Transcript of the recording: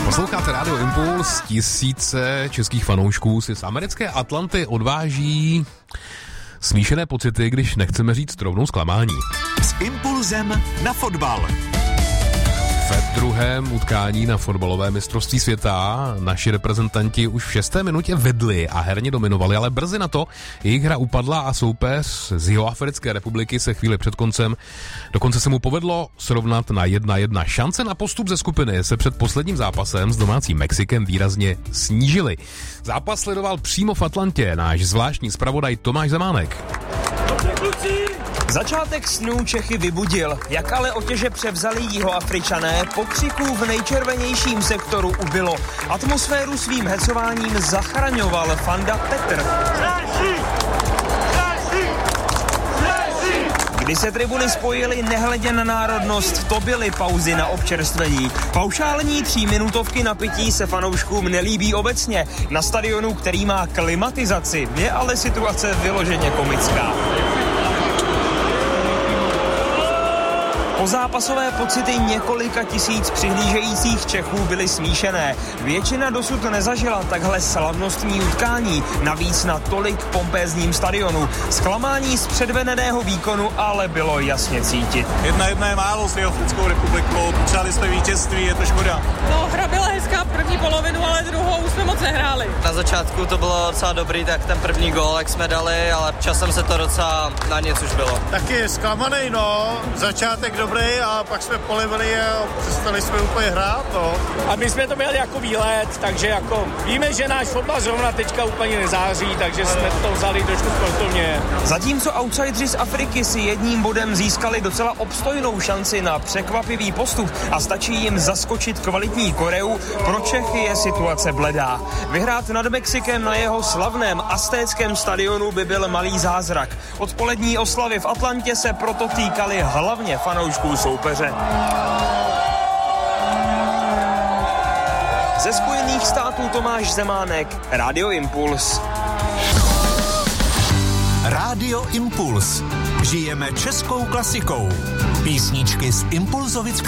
Posloucháte Radio Impuls, tisíce českých fanoušků si z americké Atlanty odváží smíšené pocity, když nechceme říct rovnou zklamání. S Impulzem na fotbal. Ve druhém utkání na fotbalové mistrovství světa naši reprezentanti už v 6. minutě vedli a herně dominovali, ale brzy na to jejich hra upadla a soupeř z Jihoafrické republiky se chvíli před koncem dokonce se mu povedlo srovnat na 1:1. Šance na postup ze skupiny se před posledním zápasem s domácím Mexikem výrazně snížily. Zápas sledoval přímo v Atlantě náš zvláštní zpravodaj Tomáš Zemánek. Začátek snů Čechy vybudil, jak ale otěže převzali Jihoafričané, pokřiků v nejčervenějším sektoru ubylo. Atmosféru svým hecováním zachraňoval Fanda Petr. Kdy se tribuny spojily nehledě na národnost, to byly pauzy na občerstvení. Paušální 3minutovky na pití se fanouškům nelíbí obecně. Na stadionu, který má klimatizaci, je ale situace vyloženě komická. Pozápasové pocity několika tisíc přihlížejících Čechů byly smíšené. Většina dosud nezažila takhle slavnostní utkání, navíc na tolik pompézním stadionu. Zklamání z předvedeného výkonu ale bylo jasně cítit. 1:1 je málo s Jihoafrickou republikou, potřebovali jsme vítězství, je to škoda. No, hra byla hezká první polovinu, ale druhou jsme moc nehráli. Na začátku to bylo docela dobrý, tak ten první gól, jak jsme dali, ale časem se to docela na nic už bylo. Taky zklamanej, no, začátek dobrý a pak jsme polevili a přestali jsme úplně hrát, no. A my jsme to měli jako výlet, takže jako víme, že náš fotbal zrovna teďka úplně nezáří, takže jsme to vzali trošku sportovně. Zatímco outsideri z Afriky si jedním bodem získali docela obstojnou šanci na překvapivý postup a stačí jim zaskočit kvalitní Koreu, pro Čechy je situace bledá. Vyhrát nad Mexikem na jeho slavném aztéckém stadionu by byl malý zázrak. Odpolední oslavy v Atlantě se proto týkaly hlavně fanoušků soupeře. Ze Spojených států Tomáš Zemánek, Radio Impuls. Radio Impuls. Žijeme českou klasikou. Písničky z Impulzovic